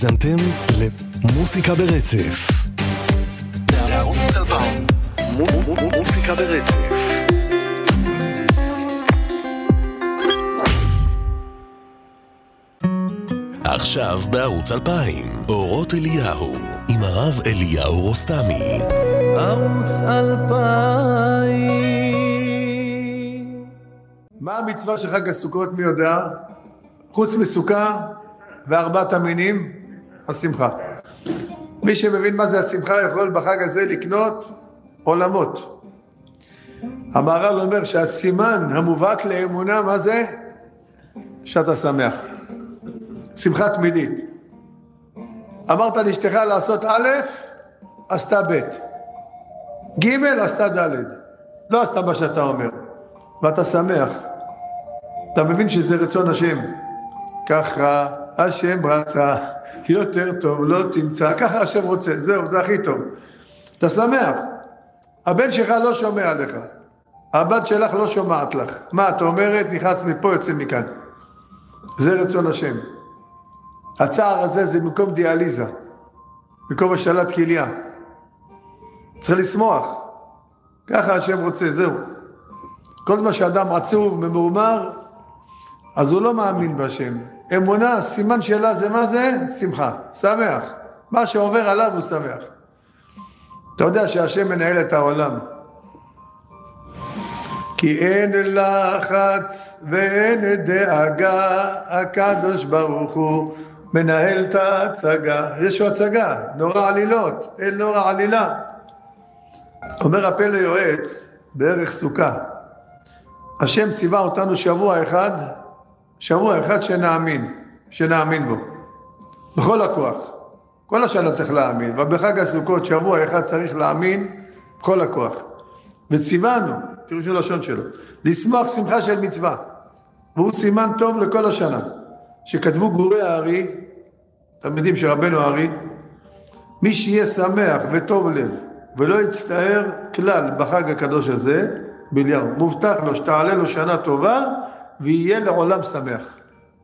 זנתם למוסיקה ברצף. בערוץ 2000. מוסיקה ברצף. עכשיו בערוץ 2000, אורות אליהו, עם הרב אליהו רוסטמי. ערוץ 2000. מה המצווה של חג הסוכות, מי יודע? חוץ מסוכה וארבעת המינים, השמחה. מי שמבין מה זה השמחה יכול בחג הזה לקנות עולמות. המהר"ל אומר שהסימן המובהק לאמונה, מה זה? שאתה שמח. שמחה תמידית. אמרת לאשתך לעשות א', עשתה ב', ג', עשתה ד', לא עשתה מה שאתה אומר, ואתה שמח. אתה מבין שזה רצון השם. ככה השם רצה, יותר טוב לא תמצא, ככה השם רוצה, זהו, זה הכי טוב. אתה שמח. הבן שלך לא שומע לך, הבת שלך לא שומעת לך. מה את אומרת? נכנס מפה, יוצא מכאן. זה רצון השם. הצער הזה זה מקום דיאליזה, מקום השאלת כליה. צריך לשמוח. ככה השם רוצה, זהו. כל מה שאדם עצוב, ממורמר, אז הוא לא מאמין בהשם. אמונה, סימן שאלה זה מה זה? שמחה, שמח. מה שעובר עליו הוא שמח. אתה יודע שהשם מנהל את העולם. כי אין לחץ ואין דאגה, הקדוש ברוך הוא מנהל את ההצגה. יש לו הצגה, נורא עלילות, אין נורא עלילה. אומר הפה ליועץ, בערך סוכה. השם ציווה אותנו שבוע אחד שנאמין בו. בכל הכוח. כל השנה צריך להאמין, ובחג הסוכות שבוע אחד צריך להאמין בכל הכוח. וציוונו, תראו של לשון שלו, לשמוח שמחה של מצווה. והוא סימן טוב לכל השנה. שכתבו גורי הארי, תלמידים של רבנו הארי, מי שיהיה שמח וטוב לב, ולא יצטער כלל בחג הקדוש הזה, ביליאר, מובטח לו שתעלה לו שנה טובה, ויהיה לעולם שמח.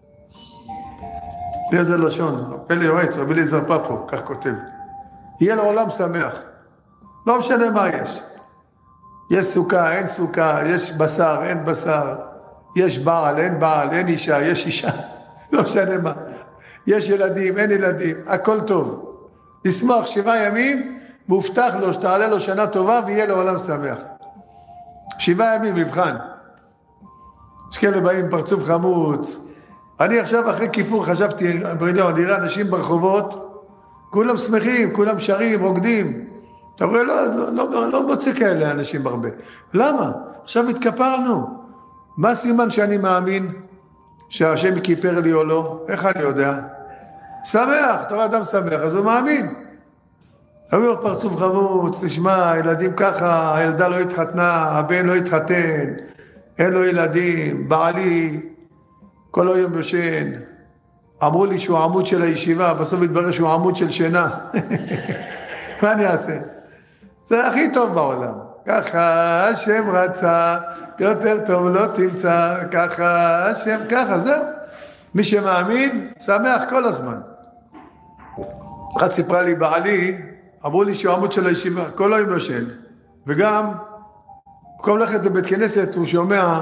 באיזה לשון, פלא יועץ, רבי אליעזר פפו, כך כותב. יהיה לעולם שמח. לא משנה מה יש. יש סוכה, אין סוכה, יש בשר, אין בשר, יש בעל, אין בעל, אין אישה, יש אישה. לא משנה מה. יש ילדים, אין ילדים, הכל טוב. לשמוח 7 ימים, מובטח לו שתעלה לו שנה טובה, ויהיה לעולם שמח. 7 ימים מבחן. יש כאלה באים פרצוף חמוץ. אני עכשיו אחרי כיפור חשבתי, נראה אנשים ברחובות, כולם שמחים, כולם שרים, רוקדים. אתה רואה, לא מוצא כאלה אנשים הרבה. למה? עכשיו התכפרנו. מה הסימן שאני מאמין שהשם כיפר לי או לא? איך אני יודע? שמח, אתה רואה אדם שמח, אז הוא מאמין. אומר פרצוף חמוץ, תשמע, ילדים ככה, הילדה לא התחתנה, הבן לא התחתן, אין לו ילדים, בעלי, כל היום יושן. אמרו לי שהוא עמוד של הישיבה, בסוף התברר שהוא עמוד של שינה. מה אני אעשה? זה הכי טוב בעולם. ככה השם רצה, יותר טוב לא תמצא, ככה השם, ככה, זהו. מי שמאמין, שמח כל הזמן. אחת סיפרה לי בעלי, אמרו לי שהוא עמוד של הישיבה, כל היום יושן. וגם, במקום ללכת לבית כנסת, הוא שומע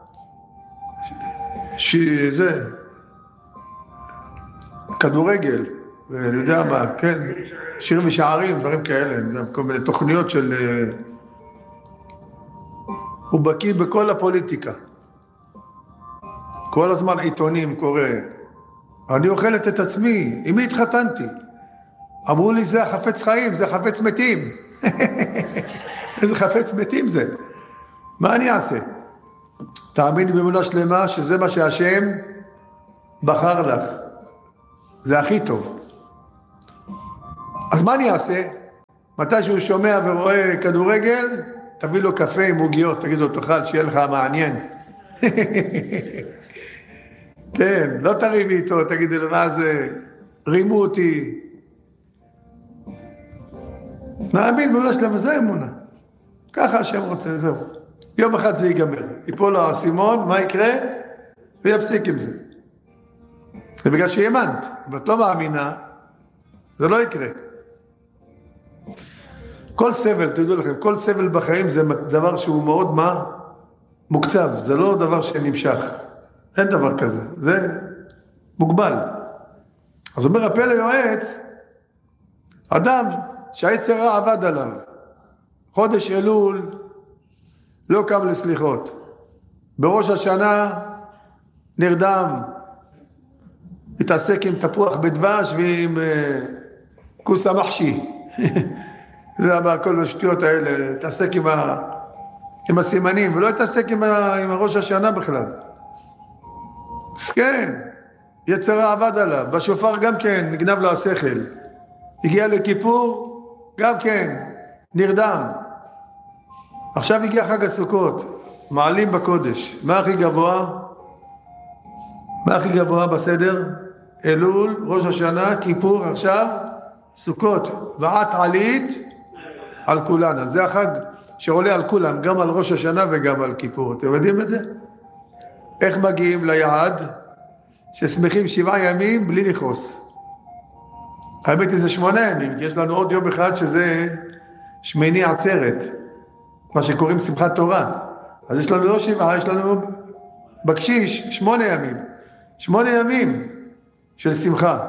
שזה כדורגל, ואני יודע מה, כן, שירים ושערים, דברים כאלה, כל מיני תוכניות של... הוא בקיא בכל הפוליטיקה. כל הזמן עיתונים קורא. אני אוכלת את עצמי, עם מי התחתנתי? אמרו לי, זה החפץ חיים, זה חפץ מתים. איזה חפץ מתים זה. מה אני אעשה? תאמיני באמונה שלמה שזה מה שהשם בחר לך. זה הכי טוב. אז מה אני אעשה? מתי שהוא שומע ורואה כדורגל, תביא לו קפה עם עוגיות, תגיד לו, תאכל, שיהיה לך מעניין. כן, לא תריבי איתו, תגידי לו, מה זה? רימו אותי. נאמין באמונה שלמה, זה אמונה. ככה השם רוצה, זהו. יום אחד זה ייגמר. יפול לו האסימון, מה יקרה? ויפסיק עם זה. זה בגלל שהאמנת. אם את לא מאמינה, זה לא יקרה. כל סבל, תדעו לכם, כל סבל בחיים זה דבר שהוא מאוד מוקצב, זה לא דבר שנמשך. אין דבר כזה, זה מוגבל. אז אומר הפלא יועץ, אדם שהיצר רע עבד עליו, חודש אלול לא קם לסליחות, בראש השנה נרדם, התעסק עם תפוח בדבש ועם כוס המחשי, זה אמר כל השטויות האלה, התעסק עם הסימנים, ולא התעסק עם ראש השנה בכלל. אז כן, יצר רע עבד עליו, בשופר גם כן נגנב לו השכל, הגיע לכיפור, גם כן, נרדם. עכשיו הגיע חג הסוכות, מעלים בקודש. מה הכי גבוה? מה הכי גבוה בסדר? אלול, ראש השנה, כיפור, עכשיו סוכות. ועת עלית על כולנה. זה החג שעולה על כולם, גם על ראש השנה וגם על כיפור. אתם יודעים את זה? איך מגיעים ליעד? ששמחים 7 ימים בלי לכעוס. האמת היא זה 8 ימים, כי יש לנו עוד יום אחד שזה שמיני עצרת, מה שקוראים שמחת תורה. אז יש לנו לא 7, יש לנו בקשיש 8 ימים. 8 ימים של שמחה.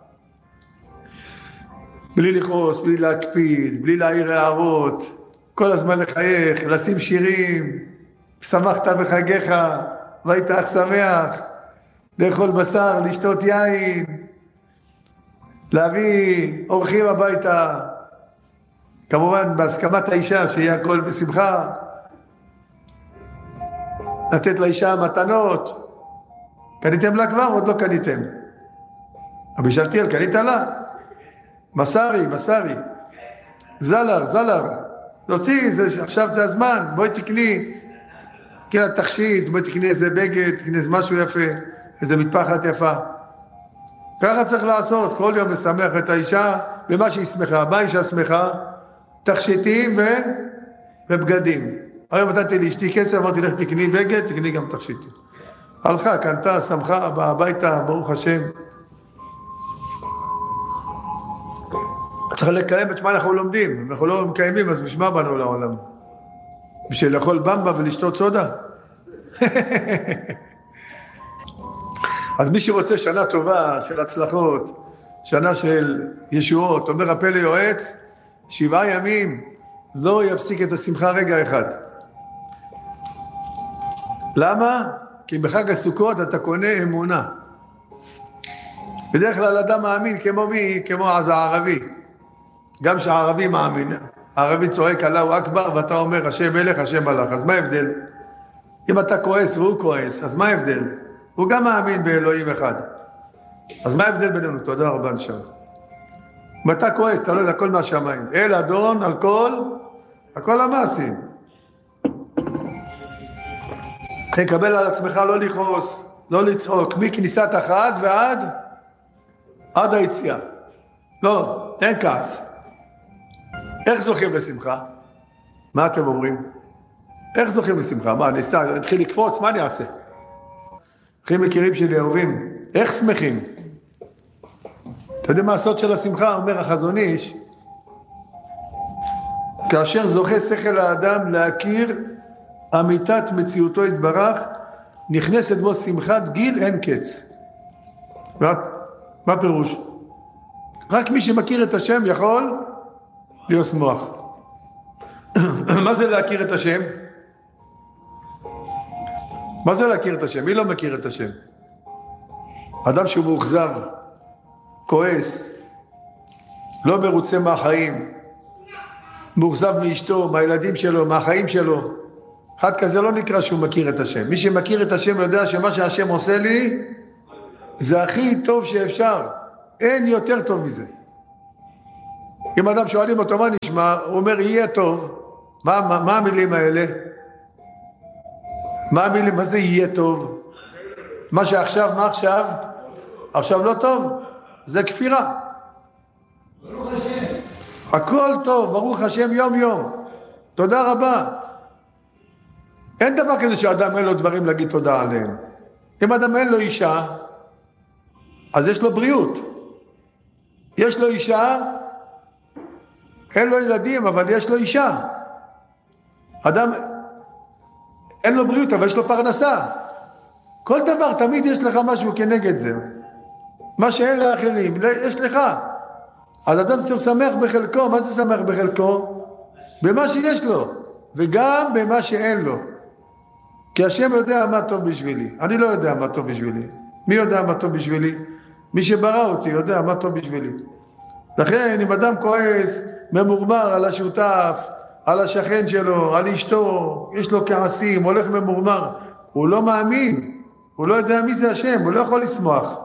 בלי לכעוס, בלי להקפיד, בלי להעיר הערות, כל הזמן לחייך, לשים שירים, שמחת בחגיך, והיית אך שמח, לאכול בשר, לשתות יין, להביא אורחים הביתה, כמובן בהסכמת האישה שיהיה הכל בשמחה, לתת לאישה מתנות. קניתם לה כבר? עוד לא קניתם. אבי שלתיאל, קנית לה? מסרי, זלר, להוציא, עכשיו זה הזמן, בואי תקני, תקני תכשיט, בואי תקני איזה בגד, תקני איזה משהו יפה, איזה מטפחת יפה. ככה צריך לעשות, כל יום לשמח את האישה במה שהיא שמחה. מה האישה שמחה? תכשיטים ובגדים. היום נתתי לאשתי כסף, אמרתי לך תקני בגד, תקני גם תכשיטים. הלכה, קנתה, שמחה, באה הביתה, ברוך השם. צריך לקיים את מה אנחנו לומדים. אם אנחנו לא מקיימים, אז בשמה באנו לעולם. בשביל לאכול במבה ולשתות סודה. אז מי שרוצה שנה טובה של הצלחות, שנה של ישועות, אומר הפלא יועץ, 7 ימים לא יפסיק את השמחה רגע אחד. למה? כי בחג הסוכות אתה קונה אמונה. בדרך כלל אדם מאמין כמו מי? כמו אז הערבי. גם שהערבי מאמין. הערבי צועק אללהו אכבר ואתה אומר השם מלך, השם מלך. אז מה ההבדל? אם אתה כועס והוא כועס, אז מה ההבדל? הוא גם מאמין באלוהים אחד. אז מה ההבדל בינינו? תודה רבה נשאר. אם אתה כועס, אתה לא יודע הכל מהשמיים. אל אדון על כל המעשים. תקבל על עצמך לא לכעוס, לא לצעוק, מכניסת החג עד היציאה. לא, אין כעס. איך זוכים לשמחה? מה אתם אומרים? איך זוכים לשמחה? מה, אני אתחיל לקפוץ? מה אני אעשה? אחים מכירים שלי אהובים, איך שמחים? אתה יודע מה הסוד של השמחה? אומר החזון איש, כאשר זוכה שכל האדם להכיר אמיתת מציאותו יתברך, נכנסת בו שמחת גיל אין קץ. מה פירוש? רק מי שמכיר את השם יכול לשמוח. מה זה להכיר את השם? מה זה להכיר את השם? מי לא מכיר את השם? אדם שהוא מאוכזב, כועס, לא מרוצה מהחיים, מאוכזב מאשתו, מהילדים שלו, מהחיים שלו. אחד כזה לא נקרא שהוא מכיר את השם. מי שמכיר את השם יודע שמה שהשם עושה לי זה הכי טוב שאפשר. אין יותר טוב מזה. אם אדם שואלים אותו מה נשמע, הוא אומר יהיה טוב. מה המילים האלה? מה המילים? מה זה יהיה טוב? מה שעכשיו, מה עכשיו? עכשיו לא טוב. זה כפירה. ברוך השם. הכל טוב, ברוך השם יום יום. תודה רבה. אין דבר כזה שאדם אין לו דברים להגיד תודה עליהם. אם אדם אין לו אישה, אז יש לו בריאות. יש לו אישה, אין לו ילדים, אבל יש לו אישה. אדם, אין לו בריאות, אבל יש לו פרנסה. כל דבר, תמיד יש לך משהו כנגד זה. מה שאין לאחרים, יש לך. אז אדם צריך שמח בחלקו. מה זה שמח בחלקו? במה שיש לו, וגם במה שאין לו. כי השם יודע מה טוב בשבילי. אני לא יודע מה טוב בשבילי. מי יודע מה טוב בשבילי? מי שברא אותי יודע מה טוב בשבילי. לכן אם אדם כועס, ממורמר על השותף, על השכן שלו, על אשתו, יש לו כעסים, הולך ממורמר, הוא לא מאמין, הוא לא יודע מי זה השם, הוא לא יכול לשמוח.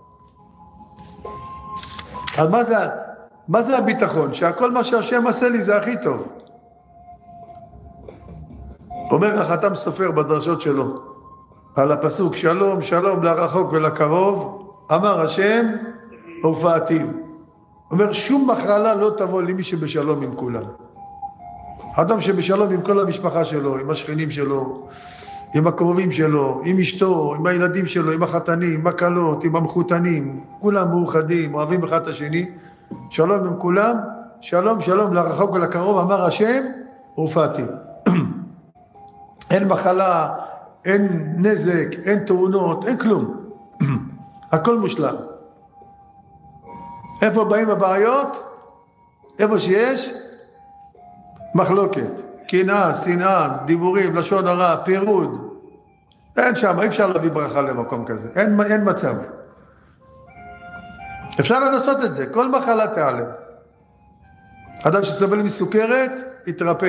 אז מה זה הביטחון? שהכל מה שהשם עשה לי זה הכי טוב. אומר החתם סופר בדרשות שלו, על הפסוק שלום שלום לרחוק ולקרוב, אמר השם הופעתי. אומר שום מחלה לא תבוא למי שבשלום עם כולם. אדם שבשלום עם כל המשפחה שלו, עם השכנים שלו, עם הקרובים שלו, עם אשתו, עם הילדים שלו, עם החתנים, עם הכלות, עם המחותנים, כולם מאוחדים, אוהבים אחד את השני, שלום עם כולם, שלום שלום לרחוק ולקרוב, אמר השם הופעתי. אין מחלה, אין נזק, אין תאונות, אין כלום. הכל מושלם. איפה באים הבעיות? איפה שיש מחלוקת, קנאה, שנאה, דיבורים, לשון הרע, פירוד. אין שם, אי אפשר להביא ברכה למקום כזה. אין מצב. אפשר לנסות את זה, כל מחלה תיעלם. אדם שסובל מסוכרת, יתרפא.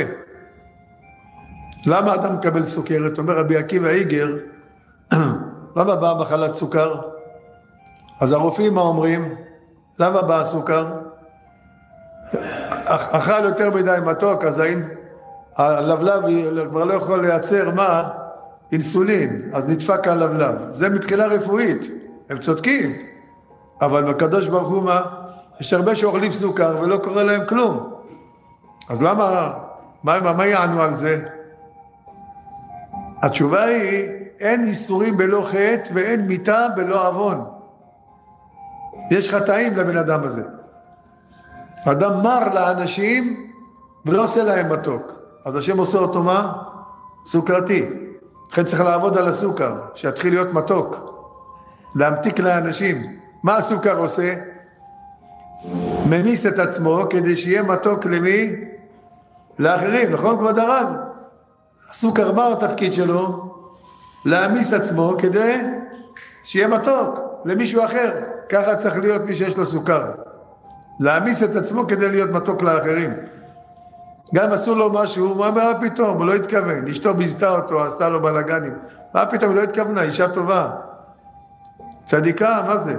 למה אדם מקבל סוכרת? אומר רבי עקיבא איגר, למה באה מחלת סוכר? אז הרופאים מה אומרים? למה בא הסוכר? אכל יותר מדי מתוק, אז הלבלב כבר לא יכול לייצר מה? אינסולין, אז נדפק הלבלב. זה מבחינה רפואית, הם צודקים. אבל בקדוש ברוך הוא מה? יש הרבה שאוכלים סוכר ולא קורה להם כלום. אז למה? מה יענו על זה? התשובה היא, אין איסורים בלא חטא ואין מיתה בלא עוון. יש חטאים לבן אדם הזה. אדם מר לאנשים ולא עושה להם מתוק. אז השם עושה אותו מה? סוכרתי. לכן צריך לעבוד על הסוכר, שיתחיל להיות מתוק. להמתיק לאנשים. מה הסוכר עושה? ממיס את עצמו כדי שיהיה מתוק למי? לאחרים, נכון כבוד הרב? הסוכר מה התפקיד שלו? להמיס עצמו כדי שיהיה מתוק למישהו אחר. ככה צריך להיות מי שיש לו סוכר. להמיס את עצמו כדי להיות מתוק לאחרים. גם עשו לו משהו, מה פתאום? הוא לא התכוון. אשתו ביזתה אותו, עשתה לו בלגנים. מה פתאום? היא לא התכוונה, אישה טובה. צדיקה, מה זה?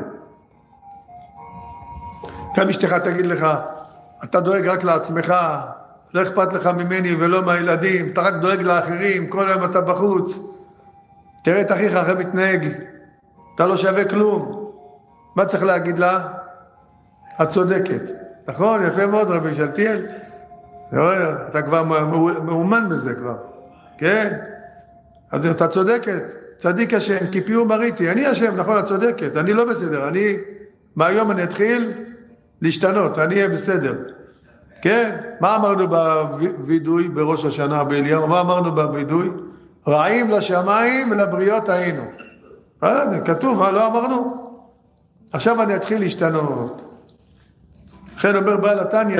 גם אשתך תגיד לך, אתה דואג רק לעצמך, לא אכפת לך ממני ולא מהילדים, אתה רק דואג לאחרים, כל היום אתה בחוץ. תראה את אחיך אחרי מתנהג, אתה לא שווה כלום. מה צריך להגיד לה? את צודקת. נכון? יפה מאוד רבי שלתיאל. אתה כבר מאומן בזה כבר. כן? אתה צודקת. צדיק השם, כי פיהו מריתי. אני השם, נכון, את צודקת. אני לא בסדר. מהיום אני אתחיל להשתנות. אני אהיה בסדר. כן? מה אמרנו בוידוי בראש השנה באליהו? מה אמרנו בוידוי? רעים לשמיים ולבריות היינו. כתוב, מה לא אמרנו? עכשיו אני אתחיל להשתנות. לכן אומר בעל התניא,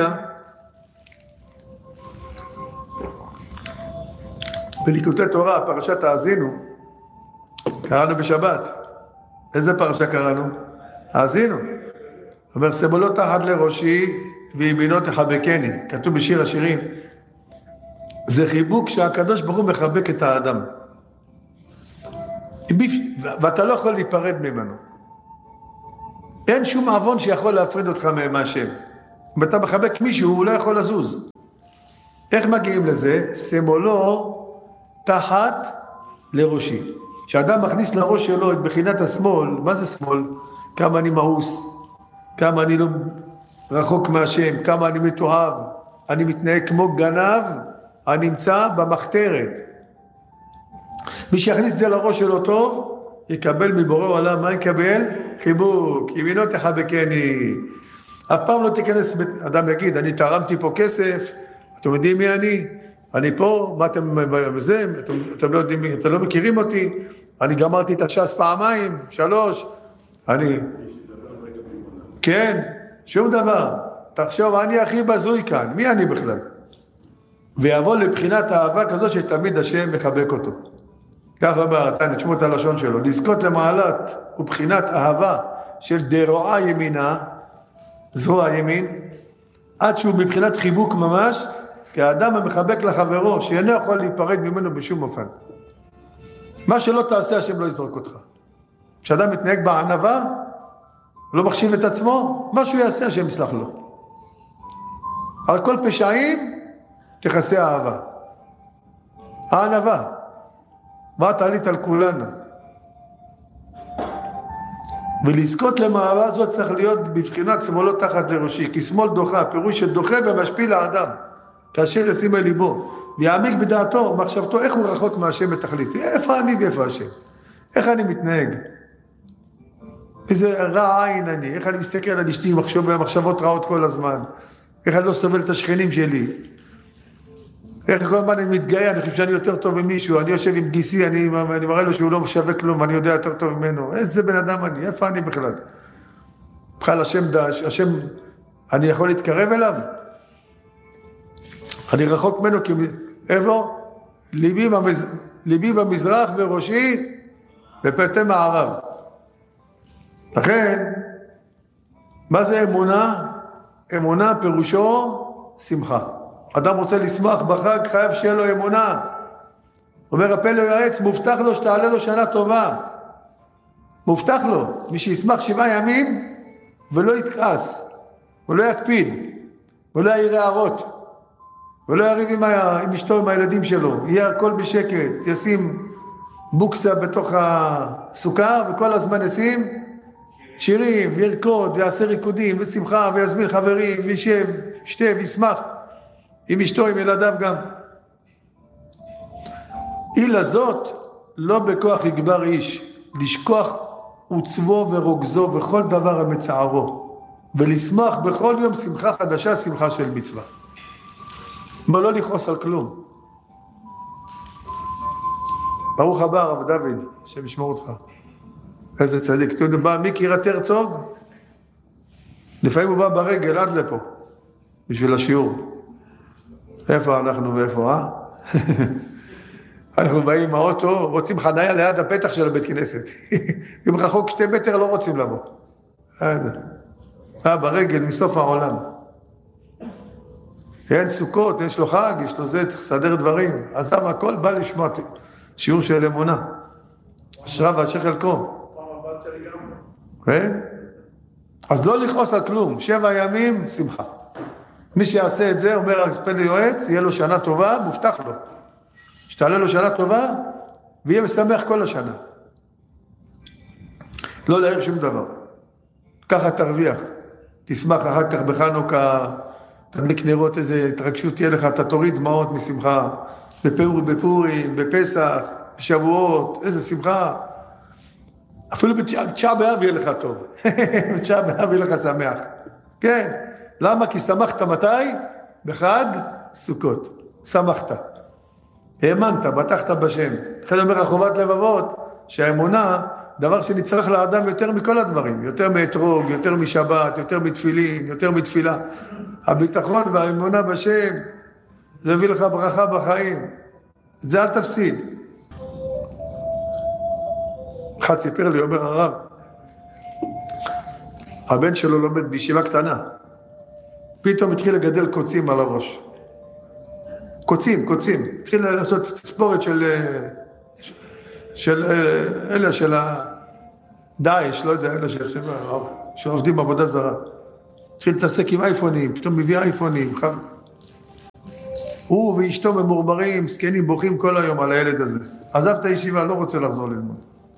בליקוטי תורה, פרשת האזינו, קראנו בשבת. איזה פרשה קראנו? האזינו. אומר, שמאלו תחת לראשי וימינו תחבקני. כתוב בשיר השירים. זה חיבוק שהקדוש ברוך הוא מחבק את האדם. ואתה לא יכול להיפרד ממנו. אין שום עוון שיכול להפריד אותך מהשם. אם אתה מחבק מישהו, הוא לא יכול לזוז. איך מגיעים לזה? שמאלו תחת לראשי. כשאדם מכניס לראש שלו את בחינת השמאל, מה זה שמאל? כמה אני מאוס, כמה אני לא רחוק מהשם, כמה אני מתועב, אני מתנהג כמו גנב, אני נמצא במחתרת. מי שיכניס את זה לראש שלו טוב, יקבל מבורא עולם, מה יקבל? חיבוק, ימינו תחבקני. אף פעם לא תיכנס, אדם יגיד, אני תרמתי פה כסף, אתם יודעים מי אני? אני פה, מה אתם בזה? אתם לא יודעים, אתם לא מכירים אותי? אני גמרתי את הש"ס פעמיים, 3, אני... כן, שום דבר. תחשוב, אני הכי בזוי כאן, מי אני בכלל? ויבוא לבחינת אהבה כזאת שתמיד השם מחבק אותו. כך אומר התניא, תשמעו את הלשון שלו, לזכות למעלת ובחינת אהבה של דרועה ימינה, זרוע ימין, עד שהוא מבחינת חיבוק ממש, כאדם המחבק לחברו, שאינו יכול להיפרד ממנו בשום אופן. מה שלא תעשה, השם לא יזרוק אותך. כשאדם מתנהג בענווה, לא מחשיב את עצמו, מה שהוא יעשה, השם יסלח לו. על כל פשעים, תכסה אהבה. הענווה. מה תעלית על כולנו? ולזכות למעלה הזאת צריך להיות בבחינת שמאלו תחת לראשי, כי שמאל דוחה, פירוש שדוחה ומשפיל האדם, כאשר ישים אל ליבו, ויעמיק בדעתו ומחשבתו איך הוא רחוק מהשם בתכלית. איפה אני ואיפה השם? איך אני מתנהג? איזה רע עין אני, איך אני מסתכל על אשתי מחשבות רעות כל הזמן, איך אני לא סובל את השכנים שלי, איך כל הזמן אני מתגאה, אני חושב שאני יותר טוב ממישהו, אני יושב עם גיסי, אני מראה לו שהוא לא משווה כלום, ואני יודע יותר טוב ממנו. איזה בן אדם אני, איפה אני בכלל? בכלל השם, אני יכול להתקרב אליו? אני רחוק ממנו, כי איפה? ליבי במזרח וראשי בפתי מערב. לכן, מה זה אמונה? אמונה פירושו שמחה. אדם רוצה לשמוח בחג, חייב שיהיה לו אמונה. אומר הפלא יועץ, מובטח לו שתעלה לו שנה טובה. מובטח לו, מי שישמח 7 ימים ולא יתכעס, ולא יקפיד, ולא יראה הערות, ולא יריב עם אשתו, עם הילדים שלו, יהיה הכל בשקט, ישים בוקסה בתוך הסוכר, וכל הזמן ישים שירים, ירקוד, יעשה ריקודים ושמחה, ויזמין חברים, וישב, ישתה וישמח. עם אשתו, עם ילדיו גם. אילה זאת, לא בכוח יגבר איש, לשכוח עוצבו ורוגזו וכל דבר המצערו, ולשמח בכל יום שמחה חדשה, שמחה של מצווה. אבל לא לכעוס על כלום. ברוך הבא, רב דוד, השם ישמור אותך. איזה צדיק. אתה יודע, בא מקריית הרצוג, לפעמים הוא בא ברגל עד לפה, בשביל השיעור. איפה אנחנו ואיפה, אנחנו באים עם האוטו, רוצים חניה ליד הפתח של הבית כנסת. אם רחוק 2 מטר לא רוצים לבוא. ברגל, מסוף העולם. אין סוכות, יש לו חג, יש לו זה, צריך לסדר דברים. אז הכל בא לשמוע שיעור של אמונה. אשרה ואשר חלקו. אז לא לכעוס על כלום, 7 ימים, שמחה. מי שיעשה את זה, אומר הפלא יועץ, יהיה לו שנה טובה, מובטח לו. שתעלה לו שנה טובה, ויהיה משמח כל השנה. לא להעיר שום דבר. ככה תרוויח. תשמח אחר כך בחנוכה, תדליק נרות, איזה התרגשות תהיה לך, אתה תוריד דמעות משמחה. בפורים, בפסח, בשבועות, איזה שמחה. אפילו בתשעה באב יהיה לך טוב. בתשעה באב יהיה לך שמח. כן. למה? כי שמחת מתי? בחג סוכות. שמחת. האמנת, בטחת בשם. לכן אומר החובת לבבות, שהאמונה, דבר שנצטרך לאדם יותר מכל הדברים. יותר מאתרוג, יותר משבת, יותר מתפילין, יותר מתפילה. הביטחון והאמונה בשם, זה הביא לך ברכה בחיים. את זה אל תפסיד. אחד סיפר לי, אומר הרב, הבן שלו לומד בישיבה קטנה. פתאום התחיל לגדל קוצים על הראש. קוצים. התחיל לעשות ספורת של אלה של הדאעש, לא יודע, אלה שעובדים עבודה זרה. התחיל להתעסק עם אייפונים, פתאום מביא אייפונים. הוא ואשתו ממורמרים, סקנים, בוכים כל היום על הילד הזה. עזב את הישיבה, לא רוצה לחזור ללמוד.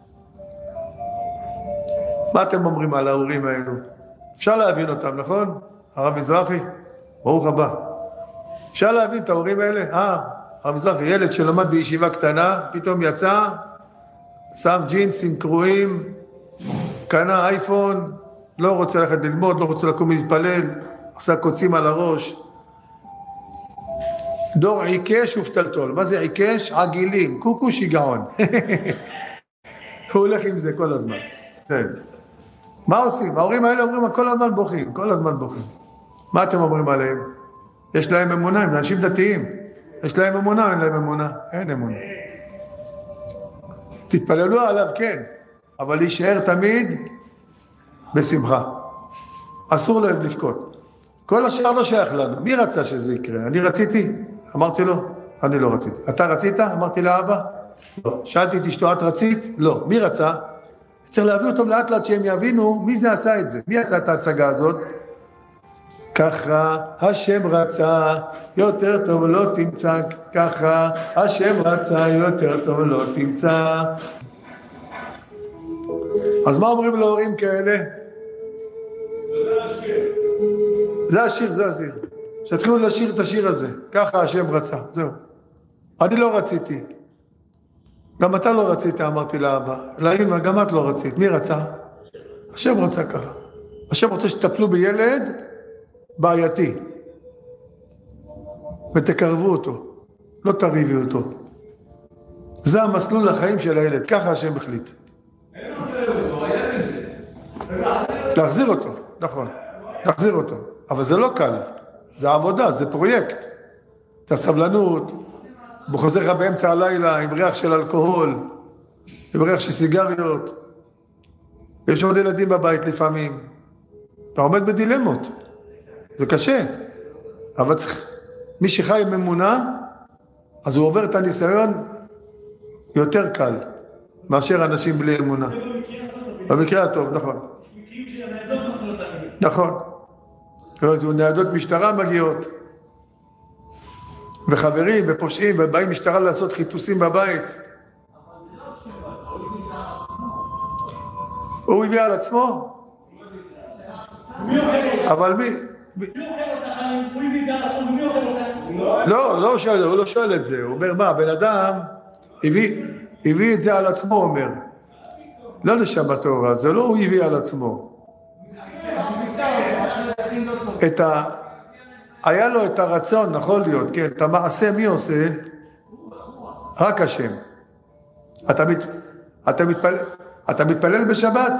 מה אתם אומרים על ההורים האלו? אפשר להבין אותם, נכון? הרב מזרחי, ברוך הבא. אפשר להבין את ההורים האלה? הרב מזרחי, ילד שלמד בישיבה קטנה, פתאום יצא, שם ג'ינסים קרועים, קנה אייפון, לא רוצה ללכת ללמוד, לא רוצה לקום להתפלל, עושה קוצים על הראש. דור עיקש ופתלתול. מה זה עיקש? עגילים, קוקו שיגעון. הוא הולך עם זה כל הזמן. כן. מה עושים? ההורים האלה אומרים, כל הזמן בוכים, כל הזמן בוכים. מה אתם אומרים עליהם? יש להם אמונה, הם אנשים דתיים. יש להם אמונה, אין להם אמונה? אין אמונה. תתפללו עליו, כן, אבל להישאר תמיד בשמחה. אסור להם לבכות. כל השאר לא שייך לנו. מי רצה שזה יקרה? אני רציתי? אמרתי לו, אני לא רציתי. אתה רצית? אמרתי לאבא? לא. שאלתי את אשתו, את רצית? לא. מי רצה? צריך להביא אותם לאט לאט שהם יבינו מי זה עשה את זה. מי עשה את ההצגה הזאת? ככה השם רצה, יותר טוב לא תמצא. ככה השם רצה, יותר טוב לא תמצא. אז מה אומרים להורים כאלה? זה השיר, זה השיר. שתחילו לשיר את השיר הזה. ככה השם רצה, זהו. אני לא רציתי. גם אתה לא רצית, אמרתי לאבא. לאמא, גם את לא רצית. מי רצה? השם רצה ככה. השם רוצה שתטפלו בילד בעייתי. ותקרבו אותו. לא תריבי אותו. זה המסלול לחיים של הילד. ככה השם החליט. להחזיר אותו, נכון. להחזיר אותו. אבל זה לא קל. זה עבודה, זה פרויקט. את הסבלנות, הוא חוזר לך באמצע הלילה עם ריח של אלכוהול, עם ריח של סיגריות. יש עוד ילדים בבית לפעמים. אתה עומד בדילמות. זה קשה. אבל צריך, מי שחי עם אמונה, אז הוא עובר את הניסיון יותר קל, מאשר אנשים בלי אמונה. במקרה הטוב, נכון. נכון. ניידות משטרה מגיעות. וחברים ופושעים ובאים משטרה לעשות חיפושים בבית. הוא הביא על עצמו? אבל מי? לא, הוא לא שואל את זה. הוא אומר, מה, בן אדם הביא את זה על עצמו, אומר. לא נשמה טהורה, זה לא הוא הביא על עצמו. היה לו את הרצון, יכול להיות, כן, את המעשה מי עושה? רק השם. אתה מתפלל בשבת?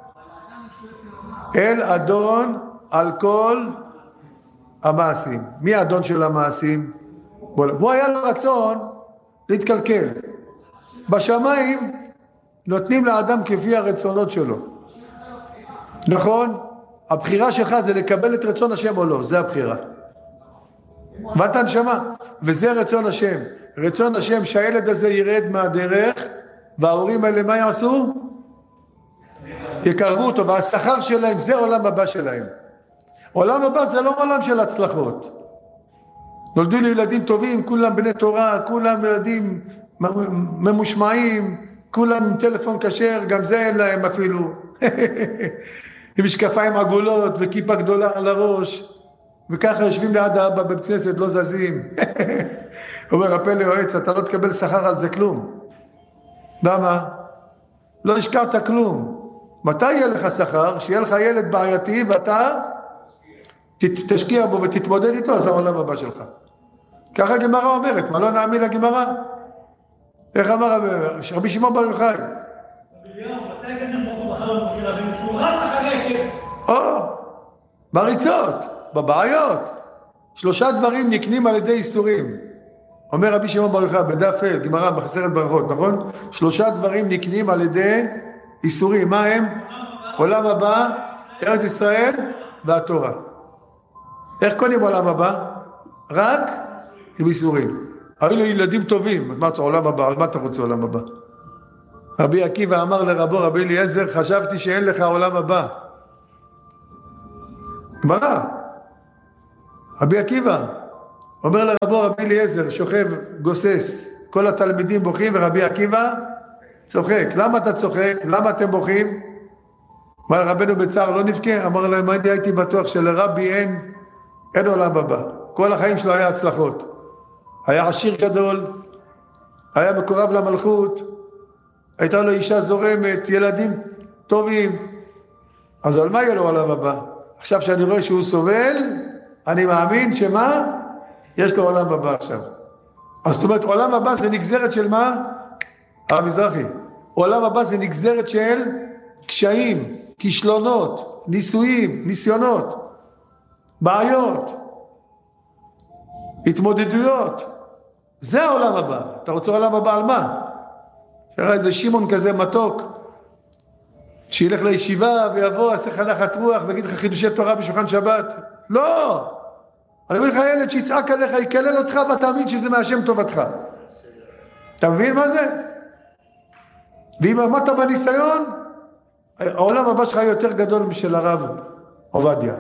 אל אדון על כל המעשים. מי האדון של המעשים? הוא היה לו רצון להתקלקל. בשמיים נותנים לאדם כפי הרצונות שלו. נכון? הבחירה שלך זה לקבל את רצון השם או לא, זה הבחירה. ואתה נשמה, וזה רצון השם. רצון השם שהילד הזה ירד מהדרך, וההורים האלה מה יעשו? יקרבו אותו, והשכר שלהם זה עולם הבא שלהם. עולם הבא זה לא עולם של הצלחות. נולדו לי ילדים טובים, כולם בני תורה, כולם ילדים ממושמעים, כולם עם טלפון כשר, גם זה אין להם אפילו. עם משקפיים עגולות וכיפה גדולה על הראש, וככה יושבים ליד האבא בבית כנסת, לא זזים. אומר הפלא יועץ, אתה לא תקבל שכר על זה כלום. למה? לא השקעת כלום. מתי יהיה לך שכר? שיהיה לך ילד בעייתי ואתה תשקיע בו ותתמודד איתו, אז העולם הבא שלך. ככה הגמרא אומרת, מה לא נאמין לגמרא? איך אמר רבי שמעון בר יוחאי? שהוא רץ אחרי הקץ. בריצות, בבעיות. 3 דברים נקנים על ידי איסורים. אומר רבי שמעון בר יוחאי בדף ה' גמרא בחסרת ברכות, נכון? 3 דברים נקנים על ידי איסורים. מה הם? עולם הבא, ארץ ישראל והתורה. איך קונים עולם הבא? רק עם איסורים. היו לו ילדים טובים. מה אתה עולם הבא? על מה אתה רוצה עולם הבא? רבי עקיבא אמר לרבו רבי אליעזר, חשבתי שאין לך עולם הבא. מה? רבי עקיבא אומר לרבו רבי אליעזר, שוכב גוסס, כל התלמידים בוכים ורבי עקיבא צוחק. למה אתה צוחק? למה אתם בוכים? אמר רבנו בצער לא נבכה? אמר להם, אני הייתי בטוח שלרבי אין עולם הבא. כל החיים שלו היה הצלחות. היה עשיר גדול, היה מקורב למלכות, הייתה לו אישה זורמת, ילדים טובים, אז על מה יהיה לו עולם הבא? עכשיו שאני רואה שהוא סובל, אני מאמין שמה? יש לו עולם הבא עכשיו. אז זאת אומרת, עולם הבא זה נגזרת של מה? הרב מזרחי. עולם הבא זה נגזרת של קשיים, כישלונות, ניסויים, ניסיונות, בעיות, התמודדויות. זה העולם הבא. אתה רוצה עולם הבא על מה? תראה איזה שמעון כזה מתוק, שילך לישיבה ויבוא, יעשה לך נחת רוח ויגיד לך חידושי תורה בשולחן שבת. לא! אני אומר לך ילד שיצעק עליך, יקלל אותך ותאמין שזה מהשם טובתך. אתה מבין מה זה? ואם עמדת בניסיון, העולם הבא שלך יותר גדול משל הרב עובדיה.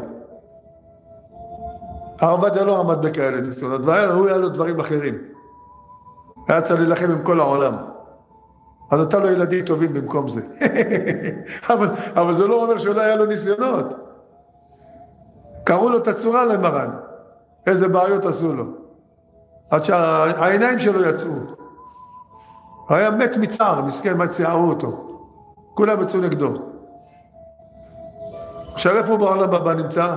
הרב עובדיה לא עמד בכאלה ניסיונות, והוא היה לו דברים אחרים. היה צריך להילחם עם כל העולם. אז אתה לו ילדים טובים במקום זה. אבל זה לא אומר שלא היה לו ניסיונות. קראו לו את הצורה למרן. איזה בעיות עשו לו. עד שהעיניים שלו יצאו. הוא היה מת מצער, מסכן, מה צערו אותו. כולם יצאו נגדו. עכשיו איפה הוא בעולם הבא נמצא?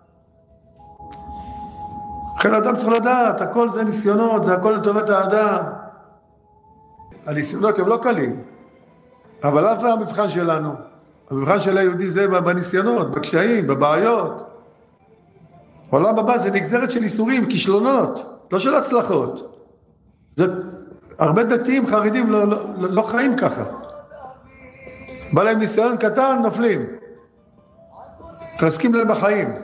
לכן האדם צריך לדעת, הכל זה ניסיונות, זה הכל לטובת האדם. הניסיונות הם לא קלים, אבל אף המבחן שלנו, המבחן של היהודי זה בניסיונות, בקשיים, בבעיות. העולם הבא זה נגזרת של איסורים, כישלונות, לא של הצלחות. זה, הרבה דתיים חרדים לא חיים ככה. בא להם ניסיון קטן, נופלים. תרסקים להם בחיים.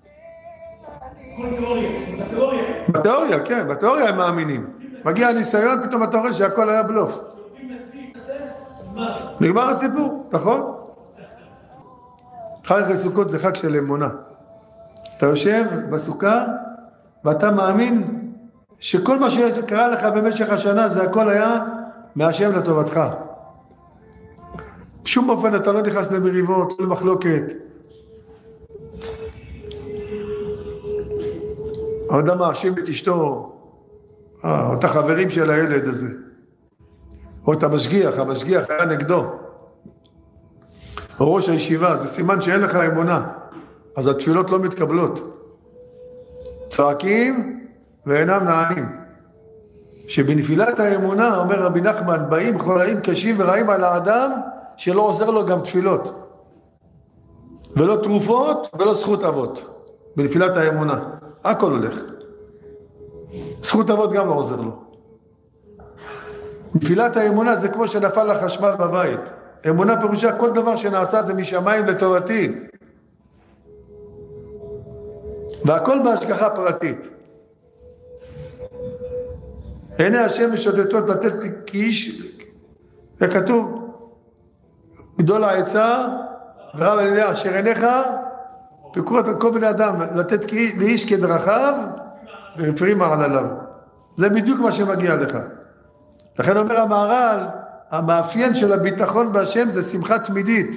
בתיאוריה, כן, בתיאוריה הם מאמינים. מגיע הניסיון, פתאום אתה רואה שהכל היה בלוף. נגמר הסיפור, נכון? חג הסוכות זה חג של אמונה. אתה יושב בסוכה ואתה מאמין שכל מה שקרה לך במשך השנה זה הכל היה מהשם לטובתך. בשום אופן אתה לא נכנס למריבות, לא למחלוקת. האדם מאשים את אשתו, או את החברים של הילד הזה, או את המשגיח היה נגדו, או ראש הישיבה, זה סימן שאין לך אמונה, אז התפילות לא מתקבלות. צועקים ואינם נענים. שבנפילת האמונה, אומר רבי נחמן, באים חולאים קשים ורעים על האדם, שלא עוזר לו גם תפילות. ולא תרופות ולא זכות אבות. בנפילת האמונה. הכל הולך. זכות אבות גם לא עוזר לו. נפילת האמונה זה כמו שנפל לחשמל בבית. אמונה פירושה כל דבר שנעשה זה משמיים לטובתי. והכל בהשגחה פרטית. עיני השם משוטטות לתת כאיש, זה כתוב, גדול העצה ורב אליה אשר עיניך פיקורת על כל בני אדם, לתת לאיש כדרכיו ורפרים מעלליו. זה בדיוק מה שמגיע לך. לכן אומר המהר"ל, המאפיין של הביטחון בהשם זה שמחה תמידית.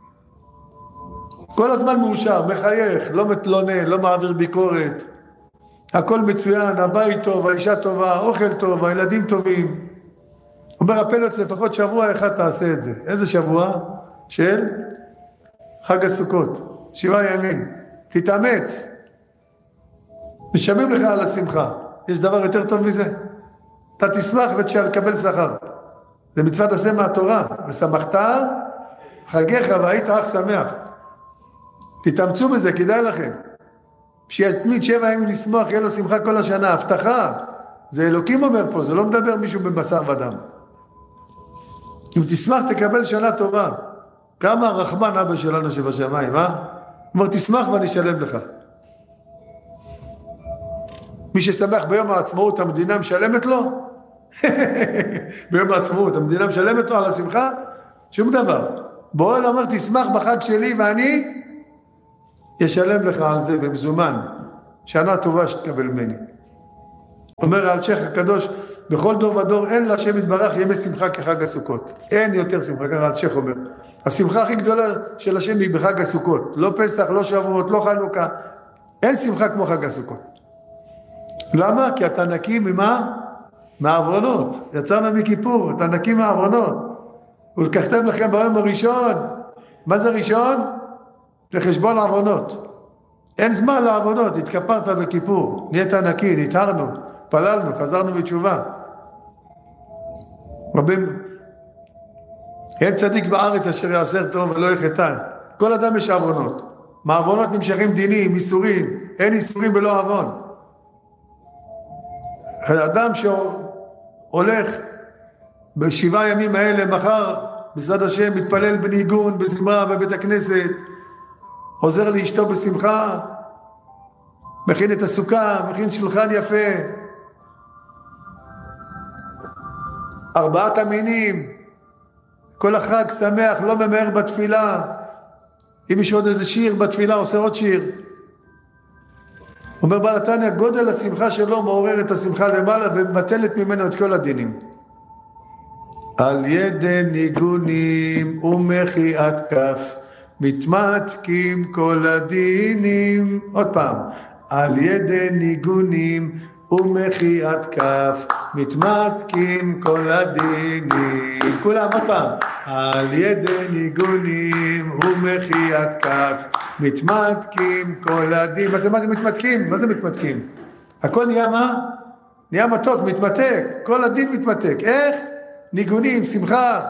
כל הזמן מאושר, מחייך, לא מתלונן, לא מעביר ביקורת. הכל מצוין, הבית טוב, האישה טובה, האוכל טוב, הילדים טובים. אומר הפלץ, לפחות שבוע אחד תעשה את זה. איזה שבוע? של חג הסוכות. 7 ימים. תתאמץ. משלמים לך על השמחה. יש דבר יותר טוב מזה? אתה תשמח ותקבל שכר. זה מצוות עשה מהתורה. ושמחת חגיך והיית אך שמח. תתאמצו בזה, כדאי לכם. שיתמיד 7 ימים לשמוח, יהיה לו שמחה כל השנה. הבטחה. זה אלוקים אומר פה, זה לא מדבר מישהו בבשר ודם. אם תשמח תקבל שנה טובה. כמה הרחמן אבא שלנו שבשמיים, אה? אומר תשמח ואני אשלם לך. מי ששמח ביום העצמאות המדינה משלמת לו? ביום העצמאות המדינה משלמת לו על השמחה? שום דבר. בואל אומר תשמח בחג שלי ואני ישלם לך על זה במזומן. שנה טובה שתקבל ממני. אומר האלשיך הקדוש, בכל דור ודור אין להשם יתברך ימי שמחה כחג הסוכות. אין יותר שמחה, ככה האלשיך אומר. השמחה הכי גדולה של השם היא בחג הסוכות. לא פסח, לא שבועות, לא חנוכה. אין שמחה כמו חג הסוכות. למה? כי אתה נקי ממה? מהעוונות. יצאנו מכיפור, אתה נקי מהעוונות. ולקחתם לכם ביום הראשון. מה זה ראשון? לחשבון עוונות. אין זמן לעוונות, התכפרת בכיפור, נהיית נקי, נטהרנו, פללנו, חזרנו בתשובה. רבים, אין צדיק בארץ אשר יעשר טוב ולא יחטא. כל אדם יש עוונות. מעוונות נמשכים דינים, איסורים, אין איסורים בלא עוון. אדם שהולך בשבעה ימים האלה, מחר, משרד השם, מתפלל בניגון, בזמרה בבית הכנסת, עוזר לאשתו בשמחה, מכין את הסוכה, מכין שולחן יפה, 4 המינים, כל החג שמח, לא ממהר בתפילה, אם יש עוד איזה שיר בתפילה, עושה עוד שיר. אומר בעל התניא, גודל השמחה שלו מעורר את השמחה למעלה ומבטלת ממנו את כל הדינים. על ידי ניגונים ומחיאת כף מתמתקים כל הדינים. עוד פעם, על ידי ניגונים ומחיאת כף מתמתקים כל הדינים. כולם עוד פעם, על ידי ניגונים ומחיאת כף מתמתקים כל הדינים. מה זה מתמתקים? מה זה מתמתקים? הכל נהיה מה? נהיה מתוק, מתמתק, כל הדין מתמתק. איך? ניגונים, שמחה,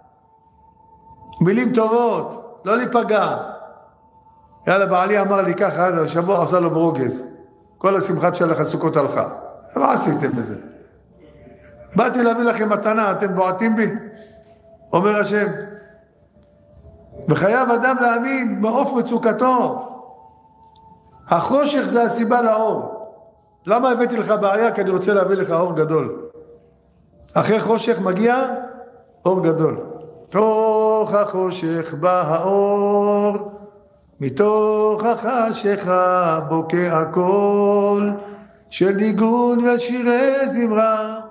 מילים טובות, לא להיפגע. יאללה, בעלי אמר לי ככה, השבוע עושה לו ברוגז, כל השמחת שלך הסוכות הלכה. מה עשיתם בזה? באתי להביא לכם מתנה, אתם בועטים בי? אומר השם. וחייב אדם להאמין בעוף מצוקתו. החושך זה הסיבה לאור. למה הבאתי לך בעיה? כי אני רוצה להביא לך אור גדול. אחרי חושך מגיע אור גדול. תוך החושך בא האור, מתוך החשכה בוקע הקול של ניגון ושירי זמרה.